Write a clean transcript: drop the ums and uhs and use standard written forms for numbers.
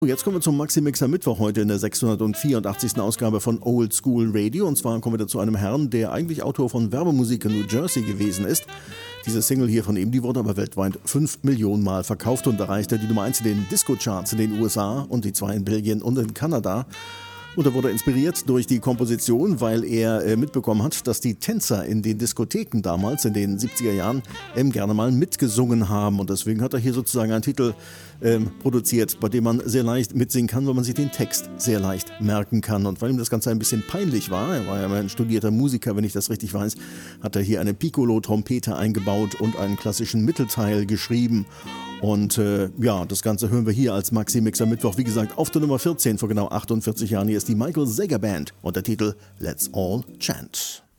Jetzt kommen wir zum Maxi-Mixer Mittwoch heute in der 684. Ausgabe von Old School Radio. Und zwar kommen wir zu einem Herrn, der eigentlich Autor von Werbemusik in New Jersey gewesen ist. Diese Single hier von ihm, die wurde aber weltweit 5 Millionen Mal verkauft und erreichte die Nummer 1 in den Disco-Charts in den USA und die 2 in Belgien und in Kanada. Und er wurde inspiriert durch die Komposition, weil er mitbekommen hat, dass die Tänzer in den Diskotheken damals, in den 70er Jahren, gerne mal mitgesungen haben. Und deswegen hat er hier sozusagen einen Titel produziert, bei dem man sehr leicht mitsingen kann, weil man sich den Text sehr leicht merken kann. Und weil ihm das Ganze ein bisschen peinlich war, er war ja ein studierter Musiker, wenn ich das richtig weiß, hat er hier eine Piccolo-Trompete eingebaut und einen klassischen Mittelteil geschrieben. Und das Ganze hören wir hier als Maxi-Mixer Mittwoch, wie gesagt, auf der Nummer 14 vor genau 48 Jahren. Hier ist die Michael Zager Band und der Titel Let's All Chant.